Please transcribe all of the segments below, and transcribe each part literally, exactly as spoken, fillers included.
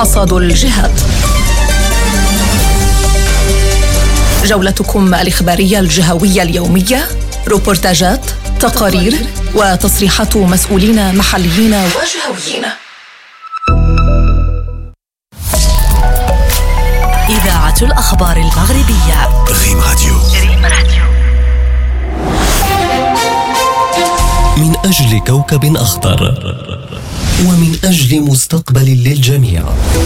حصاد الجهاد. جولتكم الإخبارية الجهوية اليومية، روبورتاجات، تقارير وتصريحات مسؤولين محليين وجهويين. إذاعة الأخبار المغربية ريم راديو. ريم راديو. من أجل كوكب أخضر ومن أجل مستقبل للجميع.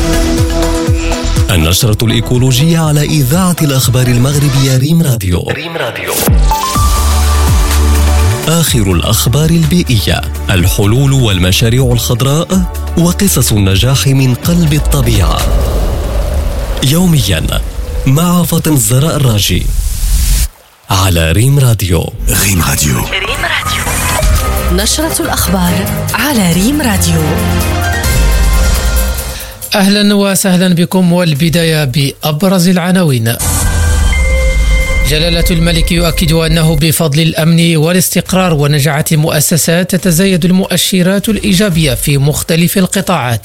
النشرة الإيكولوجية على إذاعة الأخبار المغربية ريم راديو. ريم راديو. آخر الأخبار البيئية، الحلول والمشاريع الخضراء وقصص النجاح من قلب الطبيعة. يوميا مع فاطمة الزهراء الراجي على ريم راديو. ريم راديو. ريم راديو. نشرة الأخبار على ريم راديو. أهلا وسهلا بكم، والبداية بأبرز العناوين. جلالة الملك يؤكد أنه بفضل الأمن والاستقرار ونجاعة المؤسسات تتزايد المؤشرات الإيجابية في مختلف القطاعات.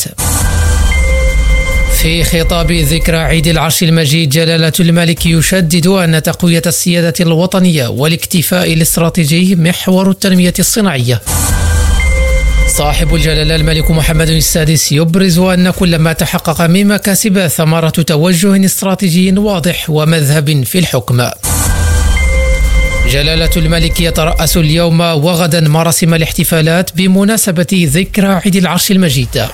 في خطاب ذكرى عيد العرش المجيد، جلالة الملك يشدد أن تقوية السيادة الوطنية والاكتفاء الاستراتيجي محور التنمية الصناعية. صاحب الجلالة الملك محمد السادس يبرز أن كل ما تحقق من مكاسب ثمرة توجه استراتيجي واضح ومذهب في الحكم. جلالة الملك يترأس اليوم وغدا مراسم الاحتفالات بمناسبة ذكرى عيد العرش المجيد.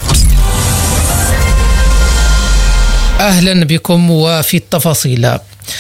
أهلا بكم وفي التفاصيل.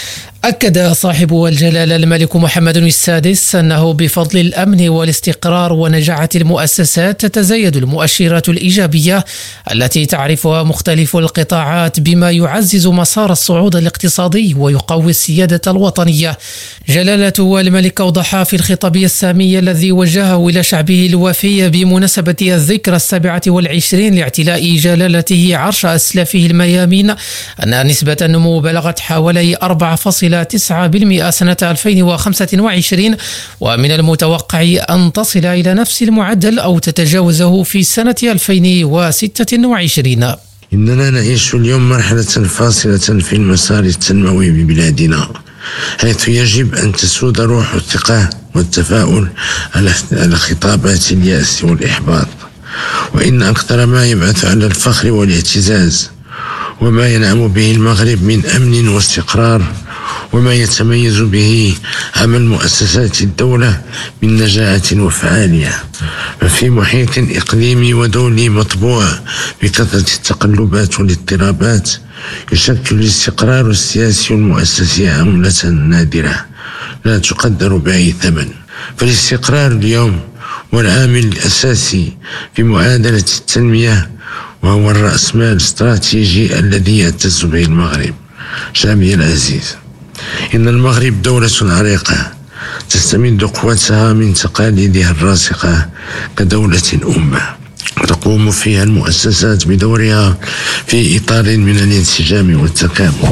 أكد صاحب الجلالة الملك محمد السادس أنه بفضل الأمن والاستقرار ونجاعة المؤسسات تتزايد المؤشرات الإيجابية التي تعرفها مختلف القطاعات، بما يعزز مسار الصعود الاقتصادي ويقوي السيادة الوطنية. جلالة الملك أوضح في الخطاب السامي الذي وجهه إلى شعبه الوفي بمناسبة الذكرى السابعة والعشرين لاعتلاء جلالته عرش أسلافه الميامين أن نسبة النمو بلغت حوالي أربعة فاصلة تسعة بالمئة سنة ألفين وخمسة وعشرين، ومن المتوقع أن تصل إلى نفس المعدل أو تتجاوزه في سنة ألفين وستة وعشرين. إننا نعيش اليوم مرحلة فاصلة في المسار التنموي ببلادنا، حيث يجب أن تسود روح الثقة والتفاؤل على خطابات اليأس والإحباط، وإن أكثر ما يبعث على الفخر والاعتزاز وما ينعم به المغرب من أمن واستقرار، وما يتميز به عمل مؤسسات الدولة من نجاعة وفعالية. ففي محيط إقليمي ودولي مطبوع بكثرة التقلبات والاضطرابات، يشكل الاستقرار السياسي والمؤسسي عملة نادرة لا تقدر بأي ثمن. فالاستقرار اليوم هو العامل الأساسي في معادلة التنمية، وهو الرأسمال الاستراتيجي الذي يعتز به المغرب. شعبي العزيز، إن المغرب دولة عريقة تستمد قوتها من تقاليدها الراسخة كدولة أمة، وتقوم فيها المؤسسات بدورها في إطار من الانسجام والتكامل،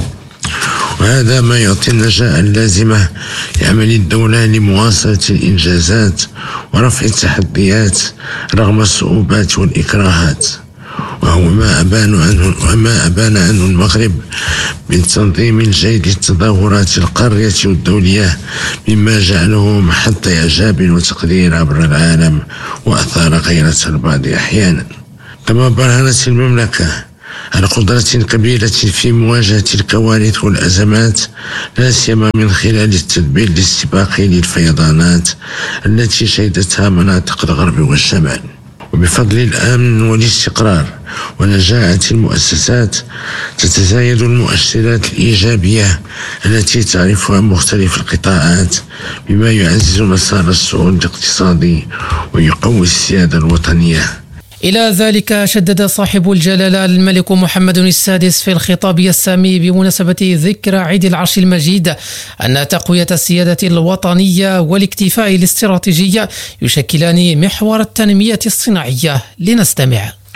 وهذا ما يعطي النجاة اللازمة لعمل الدولة لمواصلة الإنجازات ورفع التحديات رغم الصعوبات والإكراهات، وهو ما أبان عنه وما أبان عنه المغرب من تنظيم الجيد للتظاهرات القارية والدولية، مما جعله محط إعجاب وتقدير عبر العالم وأثار غيرة البعض أحيانا. كما برهنت المملكة على قدرة كبيرة في مواجهة الكوارث والأزمات، لا سيما من خلال التدبير الاستباقي للفيضانات التي شهدتها مناطق الغرب والشمال. وبفضل الأمن والاستقرار ونجاعة المؤسسات تتزايد المؤشرات الإيجابية التي تعرفها مختلف القطاعات، بما يعزز مسار الصعود الاقتصادي ويقوي السيادة الوطنية. إلى ذلك شدد صاحب الجلالة الملك محمد السادس في الخطاب السامي بمناسبة ذكرى عيد العرش المجيد أن تقوية السيادة الوطنية والاكتفاء الاستراتيجي يشكلان محور التنمية الصناعية. لنستمع.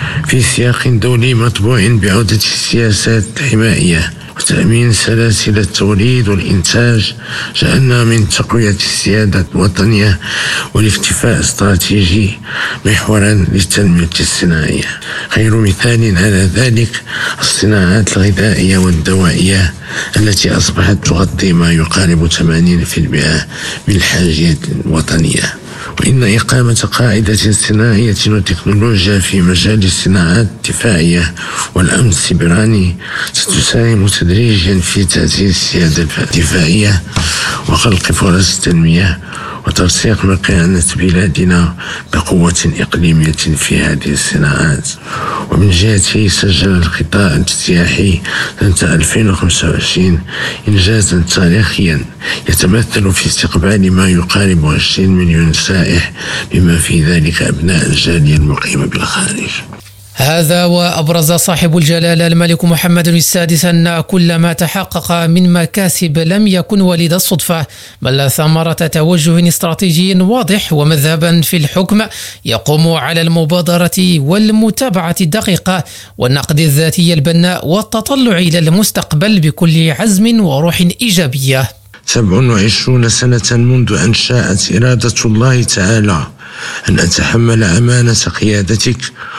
في سياق دولي مطبوع بعودة السياسات الحمائية وتأمين سلاسل التوليد والإنتاج، جعلنا من تقوية السيادة الوطنية والاكتفاء الاستراتيجي محورا للتنمية الصناعية. خير مثال على ذلك الصناعات الغذائية والدوائية التي أصبحت تغطي ما يقارب ثمانين بالمئة من الحاجية الوطنية. وإن إقامة قاعدة صناعية وتكنولوجيا في مجال الصناعات الدفاعية والأمن السيبراني ستساهم تدريجيا في تعزيز السيادة الدفاعية وخلق فرص التنمية وترسيخ مكانة بلادنا بقوة إقليمية في هذه الصناعات. ومن جهته سجل القطاع السياحي سنة ألفين وخمسة وعشرين إنجازا تاريخيا يتمثل في استقبال ما يقارب عشرين مليون سائح، بما في ذلك أبناء الجالية المقيمة بالخارج. هذا وأبرز صاحب الجلالة الملك محمد السادس أن كل ما تحقق من مكاسب لم يكن وليد الصدفة، بل ثمرة توجه استراتيجي واضح ومذهبا في الحكم يقوم على المبادرة والمتابعة الدقيقة والنقد الذاتي البناء والتطلع إلى المستقبل بكل عزم وروح إيجابية. سبع وعشرون سنة منذ أن شاءت إرادة الله تعالى أن أتحمل أمانة قيادتك،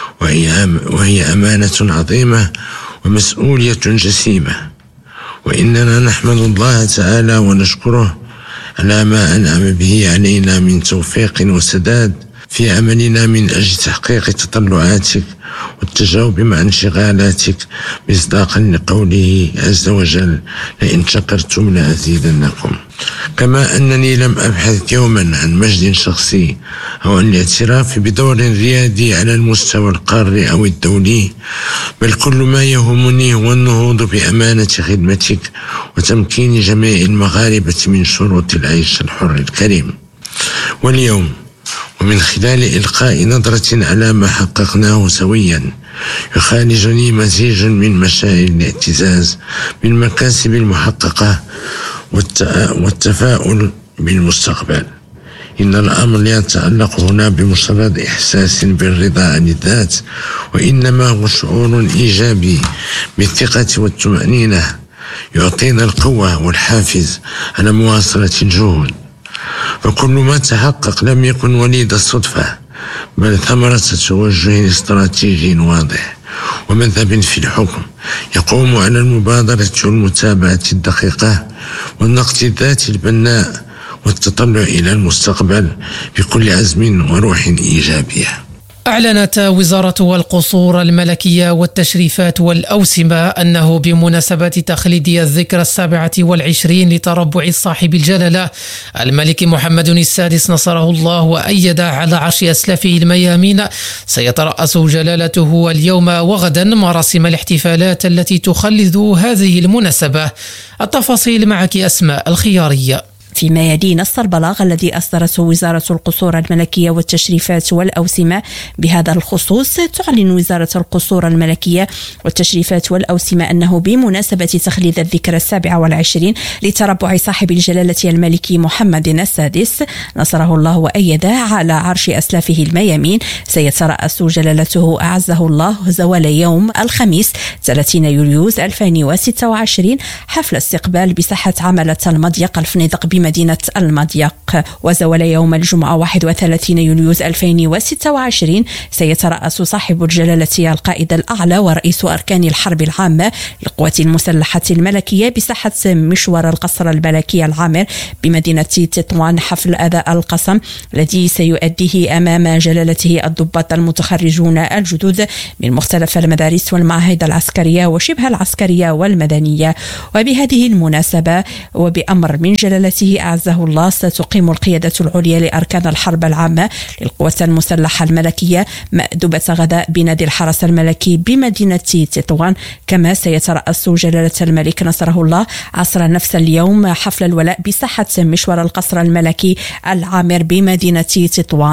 وهي أمانة عظيمة ومسؤولية جسيمة، وإننا نحمد الله تعالى ونشكره على ما أنعم به علينا من توفيق وسداد في عملنا من أجل تحقيق تطلعاتك والتجاوب مع انشغالاتك، مصداقا لقوله عز وجل: لئن شكرتم لأزيدنكم. كما أنني لم أبحث يوما عن مجد شخصي أو عن الاعتراف بدور ريادي على المستوى القاري أو الدولي، بل كل ما يهمني هو النهوض بأمانة خدمتك وتمكين جميع المغاربة من شروط العيش الحر الكريم. واليوم ومن خلال إلقاء نظرة على ما حققناه سويا يخالجني مزيج من مشاعر الاعتزاز بالمكاسب المحققة والتفاؤل بالمستقبل. إن الأمر لا يتعلق هنا بمجرد إحساس بالرضا عن الذات، وإنما هو شعور إيجابي بالثقة والطمأنينة يعطينا القوة والحافز على مواصلة الجهود. فكل ما تحقق لم يكن وليد الصدفة، بل ثمرة توجه استراتيجي واضح ومذهب في الحكم يقوم على المبادرة والمتابعة الدقيقة والنقد الذاتي البناء والتطلع إلى المستقبل بكل عزم وروح إيجابية. أعلنت وزارة القصور الملكية والتشريفات والأوسمة أنه بمناسبة تخليد الذكرى السابعة والعشرين لتربع صاحب الجلالة الملك محمد السادس نصره الله وأيد على عرش أسلافه الميامين، سيترأس جلالته اليوم وغدا مراسم الاحتفالات التي تخلد هذه المناسبة. التفاصيل معك أسماء الخيارية. في ميادين الصربلاغ الذي أصدرته وزارة القصور الملكية والتشريفات والأوسمة. بهذا الخصوص تعلن وزارة القصور الملكية والتشريفات والأوسمة أنه بمناسبة تخليد الذكرى السابعة والعشرين لتربع صاحب الجلالة الملك محمد السادس نصره الله وأيده على عرش أسلافه الميامين، سيترأس جلالته أعزه الله زوال يوم الخميس ثلاثين يوليوز ألفين وستة وعشرين حفل استقبال بساحة عملة المضيق الفنيدق بمدينة المضيق، وزوال يوم الجمعة واحد وثلاثين يوليوز ألفين وستة وعشرين سيترأس صاحب الجلالة القائد الأعلى ورئيس أركان الحرب العامة للقوات المسلحة الملكية بساحة مشوار القصر الملكي العامر بمدينة تطوان حفل أداء القسم الذي سيؤديه أمام جلالته الضباط المتخرجون الجدد من مختلف المدارس والمعاهد العسكرية وشبه العسكرية والمدنية. وبهذه المناسبة وبأمر من جلالته أعزه الله ستقيم القيادة العليا لأركان الحرب العامة للقوات المسلحة الملكية مأدبة غداء بنادي الحرس الملكي بمدينة تطوان. كما سيترأس جلالة الملك نصره الله عصر نفس اليوم حفل الولاء بساحة مشوار القصر الملكي العامر بمدينة تطوان.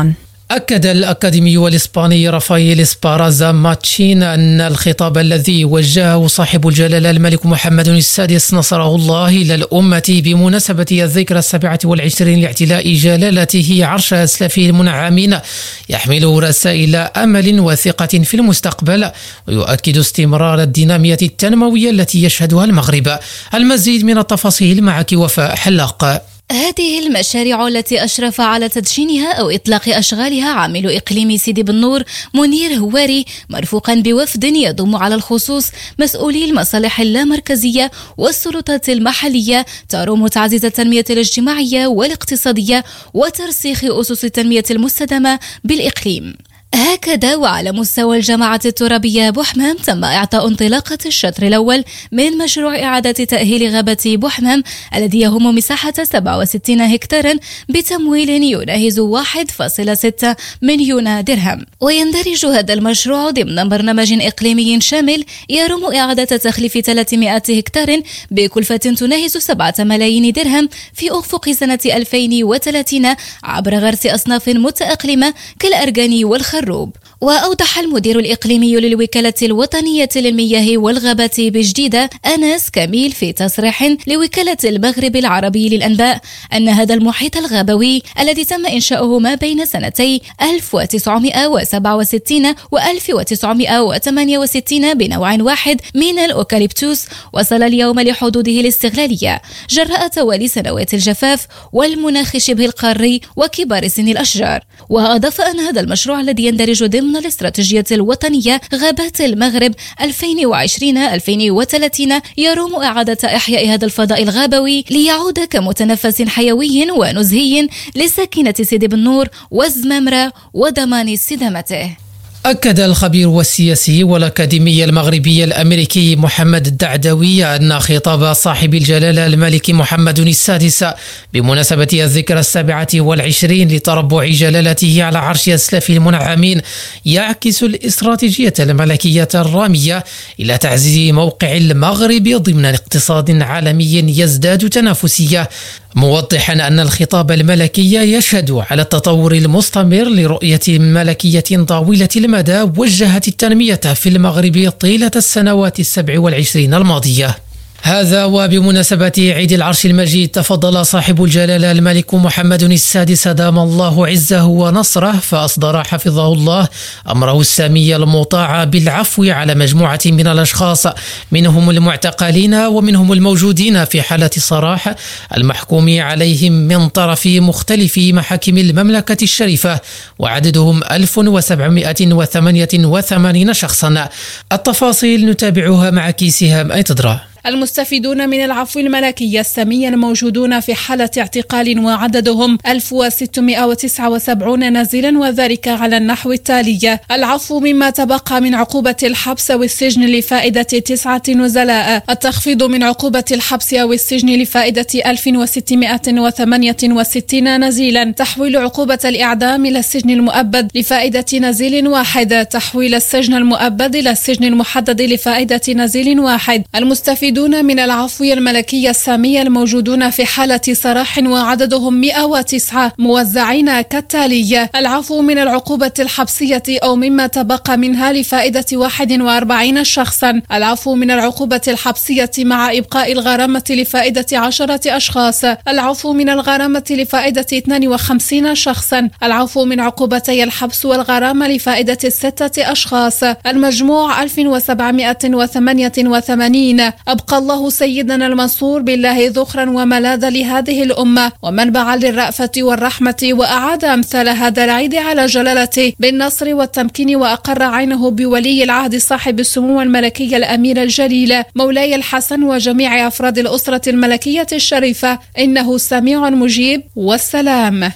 أكد الأكاديمي الإسباني رافائيل إسبارازا ماتشين أن الخطاب الذي وجهه صاحب الجلالة الملك محمد السادس نصره الله إلى الأمة بمناسبة الذكرى السابعة والعشرين لاعتلاء جلالته عرش أسلافه المنعمين يحمل رسائل أمل وثقة في المستقبل، ويؤكد استمرار الدينامية التنموية التي يشهدها المغرب. المزيد من التفاصيل معك وفاء حلاق. هذه المشاريع التي أشرف على تدشينها أو إطلاق أشغالها عامل إقليم سيدي بنور منير هواري، مرفوقا بوفد يضم على الخصوص مسؤولي المصالح اللامركزية والسلطات المحلية، تروم تعزيز التنمية الاجتماعية والاقتصادية وترسيخ أسس التنمية المستدامة بالإقليم. هكذا وعلى مستوى الجماعة الترابية بوحمام تم إعطاء انطلاقة الشطر الأول من مشروع إعادة تأهيل غابة بوحمام الذي يهم مساحة سبعة وستين هكتارا بتمويل يناهز واحد فاصلة ستة مليون درهم. ويندرج هذا المشروع ضمن برنامج إقليمي شامل يرم إعادة تخليف ثلاثمائة هكتار بكلفة تناهز سبعة ملايين درهم في أفق سنة ألفين وثلاثين عبر غرس أصناف متأقلمة كالأرجان والخ الروب. وأوضح المدير الإقليمي للوكالة الوطنية للمياه والغابات بجديدة أنس كميل في تصريح لوكالة المغرب العربي للأنباء أن هذا المحيط الغابوي الذي تم إنشاؤه ما بين سنتي ألف وتسعمائة وسبعة وستين و ألف وتسعمائة وثمانية وستين بنوع واحد من الأوكاليبتوس وصل اليوم لحدوده الاستغلالية جراء توالي سنوات الجفاف والمناخ شبه القاري وكبار سن الأشجار. وأضاف أن هذا المشروع الذي يندرج ضمن الاستراتيجية الوطنية غابات المغرب ألفين وعشرين ألفين وثلاثين يروم إعادة إحياء هذا الفضاء الغابوي ليعود كمتنفس حيوي ونزهي لساكنة سيدي بنور والزمامرة وضمان استدامته. أكد الخبير والسياسي والأكاديمي المغربي الأمريكي محمد الدعدوي أن خطاب صاحب الجلالة الملك محمد السادس بمناسبة الذكرى السابعة والعشرين لتربع جلالته على عرش أسلافه المنعمين يعكس الاستراتيجية الملكية الرامية إلى تعزيز موقع المغرب ضمن اقتصاد عالمي يزداد تنافسية، موضحا أن الخطاب الملكي يشهد على التطور المستمر لرؤية ملكية طويلة المدى وجهت التنمية في المغرب طيلة السنوات السبع والعشرين الماضية. هذا وبمناسبة عيد العرش المجيد تفضل صاحب الجلالة الملك محمد السادس دام الله عزه ونصره فأصدر حفظه الله أمره السامي المطاع بالعفو على مجموعة من الأشخاص منهم المعتقلين ومنهم الموجودين في حالة صراح المحكوم عليهم من طرف مختلف محاكم المملكة الشريفة وعددهم ألف وسبعمائة وثمانية وثمانين شخصا. التفاصيل نتابعها مع كيسهام أي تدرى. المستفيدون من العفو الملكي السامي الموجودون في حالة اعتقال وعددهم ألف وستمائة وتسعة وسبعين نازلا، وذلك على النحو التالي: العفو مما تبقى من عقوبة الحبس أو السجن لفائدة تسعة نزلاء، التخفيض من عقوبة الحبس أو السجن لفائدة ألف وستمائة وثمانية وستين نزيلا، تحويل عقوبة الإعدام إلى السجن المؤبد لفائدة نزيل واحد، تحويل السجن المؤبد إلى السجن المحدد لفائدة نزيل واحد. المستفيدون من العفو الملكي السامي الموجودون في حالة سراح وعددهم مئة وتسعة موزعين كالتالي: العفو من العقوبة الحبسية أو مما تبقى منها لفائدة واحد وأربعين شخصا، العفو من العقوبة الحبسية مع إبقاء الغرامة لفائدة عشرة أشخاص، العفو من الغرامة لفائدة اثنين وخمسين شخصا، العفو من عقوبتي الحبس والغرامة لفائدة ستة أشخاص، المجموع ألف وسبعمائة وثمانية وثمانين. أبقى الله سيدنا المنصور بالله ذخرا وملاذا لهذه الأمة ومنبعا للرأفة والرحمة، وأعاد أمثال هذا العيد على جلالته بالنصر والتمكين، وأقر عينه بولي العهد صاحب السمو الملكي الأمير الجليل مولاي الحسن وجميع أفراد الأسرة الملكية الشريفة، إنه سميع مجيب. والسلام.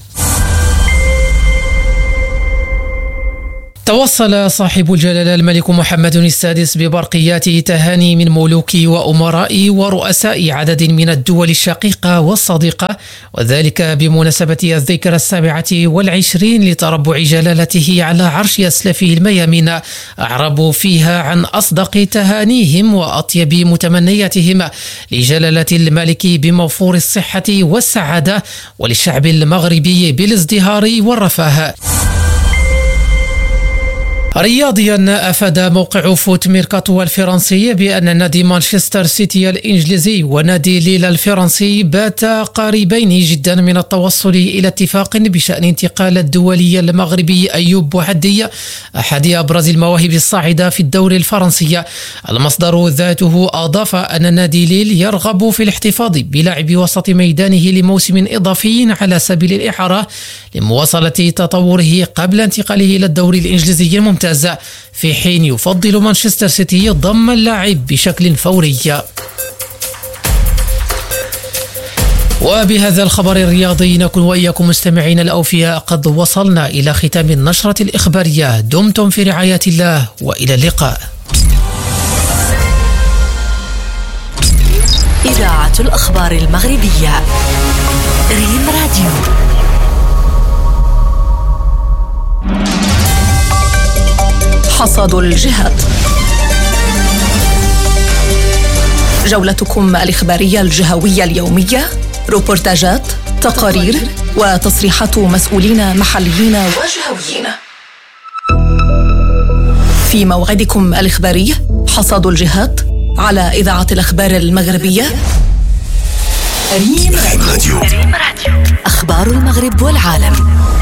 توصل صاحب الجلالة الملك محمد السادس ببرقيات تهاني من ملوك وأمراء ورؤساء عدد من الدول الشقيقة والصديقة، وذلك بمناسبة الذكرى السابعة والعشرين لتربع جلالته على عرش أسلافه الميامين، أعربوا فيها عن أصدق تهانيهم وأطيب متمنياتهم لجلالة الملك بموفور الصحة والسعادة وللشعب المغربي بالازدهار والرفاه. رياضيا، أفاد موقع فوت ميركاتو الفرنسي بأن نادي مانشستر سيتي الإنجليزي ونادي ليل الفرنسي باتا قريبين جدا من التوصل إلى اتفاق بشأن انتقال الدولي المغربي أيوب بوحدي أحد أبرز المواهب الصاعدة في الدوري الفرنسي. المصدر ذاته أضاف أن نادي ليل يرغب في الاحتفاظ بلاعب وسط ميدانه لموسم إضافي على سبيل الإعارة لمواصلة تطوره قبل انتقاله إلى الدوري الإنجليزي الممتاز، في حين يفضل مانشستر سيتي ضم اللاعب بشكل فوري. وبهذا الخبر الرياضي نكون وإياكم مستمعين الأوفياء قد وصلنا إلى ختام النشرة الإخبارية. دمتم في رعاية الله وإلى اللقاء. إذاعة الأخبار المغربية، ريم راديو. حصاد الجهات، جولتكم الإخبارية الجهوية اليومية، روبورتاجات، تقارير وتصريحات مسؤولين محليين وجهويين. في موعدكم الإخباري حصاد الجهات على إذاعة الأخبار المغربية ريم راديو. أخبار المغرب والعالم.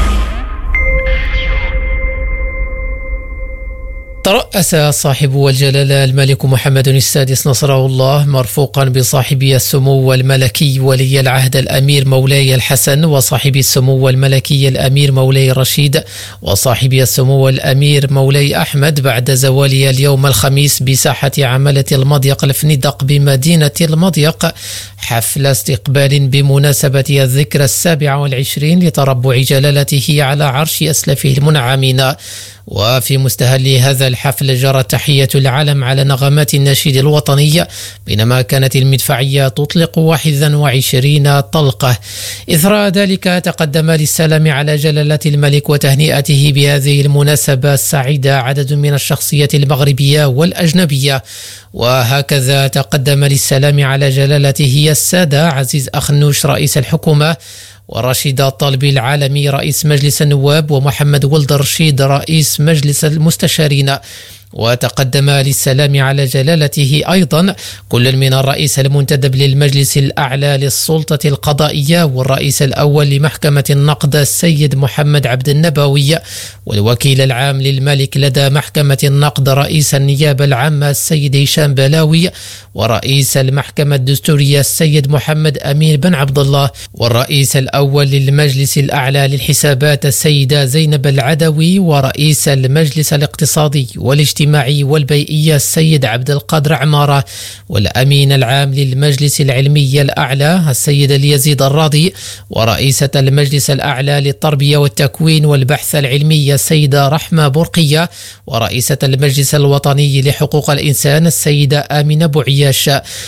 ترأس صاحب الجلالة الملك محمد السادس نصره الله مرفوقا بصاحب السمو الملكي ولي العهد الأمير مولاي الحسن، وصاحب السمو الملكي الأمير مولاي رشيد، وصاحب السمو الأمير مولاي أحمد بعد زوالها اليوم الخميس بساحة عملة المضيق الفندق بمدينة المضيق حفل استقبال بمناسبة الذكرى السابعة والعشرين لتربع جلالته على عرش أسلفه المنعمين. وفي مستهل هذا الحفل جرت تحية العلم على نغمات النشيد الوطني، بينما كانت المدفعية تطلق واحد وعشرين طلقة. إثر ذلك تقدم للسلام على جلالة الملك وتهنئته بهذه المناسبة السعيدة عدد من الشخصيات المغربية والأجنبية. وهكذا تقدم للسلام على جلالته السادة عزيز أخنوش رئيس الحكومة، ورشيد الطالبي العالمي رئيس مجلس النواب، ومحمد ولد رشيد رئيس مجلس المستشارين. وتقدم للسلام على جلالته أيضا كل من الرئيس المنتدب للمجلس الأعلى للسلطة القضائية والرئيس الأول لمحكمة النقد السيد محمد عبد النبوي، والوكيل العام للملك لدى محكمة النقد رئيس النيابة العامة السيد هشام بلاوي، ورئيس المحكمة الدستورية السيد محمد أمين بن عبد الله، والرئيس الأول للمجلس الأعلى للحسابات السيدة زينب العدوي، ورئيس المجلس الاقتصادي والاجتماعي والبيئية السيد عبد القادر عمارة، والأمين العام للمجلس العلمي الأعلى السيد اليزيد الراضي، ورئيسة المجلس الأعلى للتربية والتكوين والبحث العلمي السيدة رحمة برقية، ورئيسة المجلس الوطني لحقوق الإنسان السيدة آمنة بوعياش.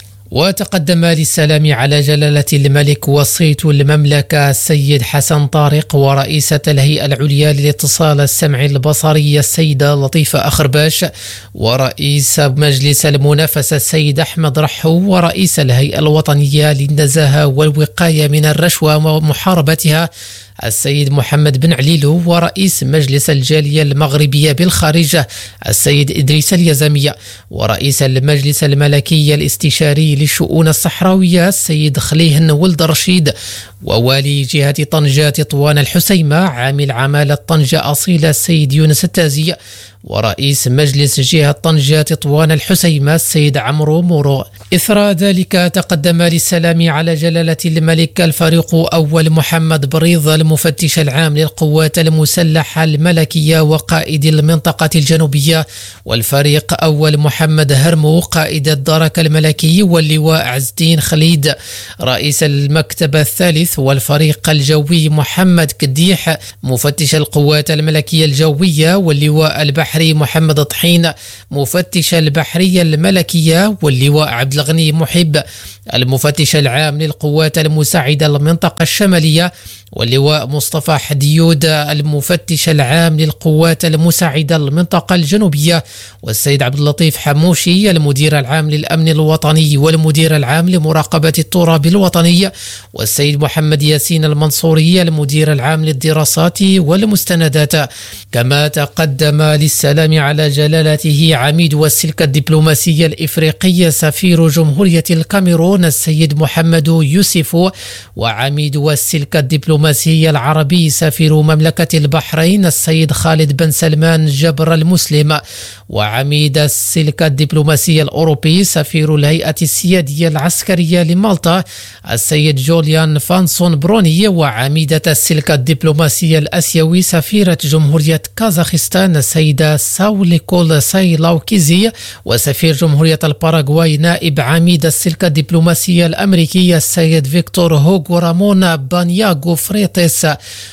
وتقدم للسلام على جلالة الملك وصيت المملكة السيد حسن طارق، ورئيسة الهيئة العليا للاتصال السمعي البصري السيدة لطيفة أخرباش، ورئيس مجلس المنافسة السيد أحمد رحو، ورئيس الهيئة الوطنية للنزاهة والوقاية من الرشوة ومحاربتها السيد محمد بن عليلو، ورئيس مجلس الجالية المغربية بالخارج السيد إدريس اليزمية، ورئيس المجلس الملكي الاستشاري للشؤون الصحراوية السيد خليهن ولد رشيد، ووالي جهة طنجة تطوان الحسيمة عامل عمالة طنجة أصيلة السيد يونس التازي، ورئيس مجلس جهة طنجة تطوان الحسيمة السيد عمرو مورو. إثر ذلك تقدم للسلام على جلالة الملك الفريق أول محمد بريض المفتش العام للقوات المسلحة الملكية وقائد المنطقة الجنوبية، والفريق أول محمد هرمو قائد الدرك الملكي، واللواء عز الدين خليد رئيس المكتب الثالث، والفريق الجوي محمد كديح مفتش القوات الملكية الجوية، واللواء البحري محمد طحين مفتش البحرية الملكية، واللواء عبد الغني محب المفتش العام للقوات المساعدة المنطقة الشمالية، واللواء مصطفى حديود المفتش العام للقوات المساعدة المنطقة الجنوبية، والسيد عبد اللطيف حموشي المدير العام للأمن الوطني والمدير العام لمراقبة التراب الوطني، والسيد محمد ياسين المنصوري المدير العام للدراسات والمستندات. كما تقدم للسلام على جلالته عميد والسلك الدبلوماسي الإفريقي سفير جمهورية الكاميرون السيد محمد يوسف، وعميد والسلك الدبلوماسي العربي سفير مملكة البحرين السيد خالد بن سلمان جبر المسلم، وعميد السلك الدبلوماسي الأوروبي سفير الهيئة السيادية العسكرية لمالطا السيد جوليان فانسون بروني، وعميدة السلك الدبلوماسي الأسيوي سفيرة جمهورية كازاخستان السيدة ساوليكول سايلاوكيزي، وسفير جمهورية الباراغواي نائب عميد السلك الدبلوماسي الأمريكي السيد فيكتور هوغو رامون بانياغو فريتس.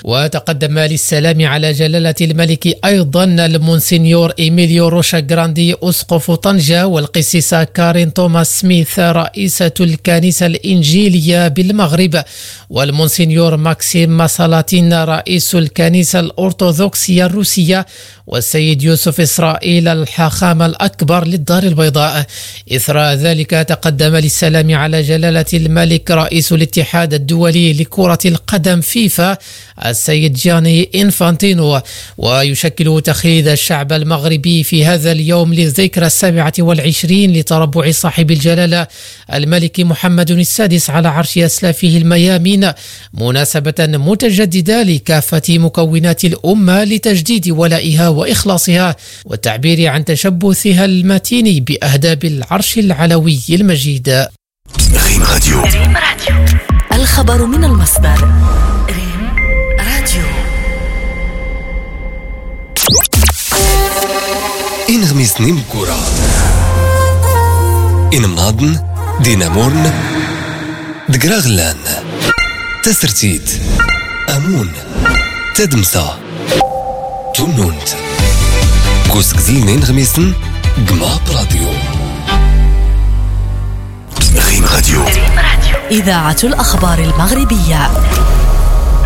وتقدم للسلام على جلالة الملك أيضا المونسينيور إيميليو روشا جراندي أسقف طنجة، والقسيسة كارين توماس سميث رئيسة الكنيسة الإنجيلية بالمغرب، والمونسينيور ماكسيم ماسالاتين رئيس الكنيسة الأرثوذكسية الروسية، والسيد يوسف إسرائيل الحاخام الأكبر للدار البيضاء. إثر ذلك تقدم للسلام على جلالة الملك رئيس الاتحاد الدولي لكرة القدم فيفا السيد جياني إنفانتينو. ويشكل تخليد الشعب المغربي في هذا اليوم للذكرى السابعة والعشرين لتربع صاحب الجلالة الملك محمد السادس على عرش أسلافه الميامين مناسبة متجددة لكافة مكونات الأمة لتجديد ولائها وإخلاصها والتعبير عن تشبثها المتين بأهداب العرش العلوي المجيد. ريم راديو. ريم راديو. الخبر من المصدر. ريم راديو. إن غميسني مكورة إن مناضن دينامورن دقراغلان تسرتيت أمون تدمسا تونونت كوسك زينين غميسن قما براديو. ريم راديو. إذاعة الأخبار المغربية.